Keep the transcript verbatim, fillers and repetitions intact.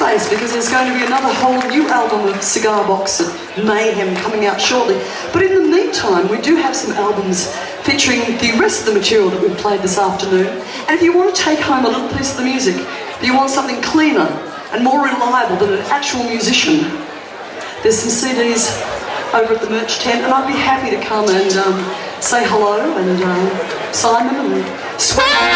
place because there's going to be another whole new album of Cigar Box and Mayhem coming out shortly. But in the meantime, we do have some albums featuring the rest of the material that we've played this afternoon. And if you want to take home a little piece of the music, if you want something cleaner and more reliable than an actual musician, there's some C Ds over at the merch tent, and I'd be happy to come and um, say hello and um, sign them and sweat.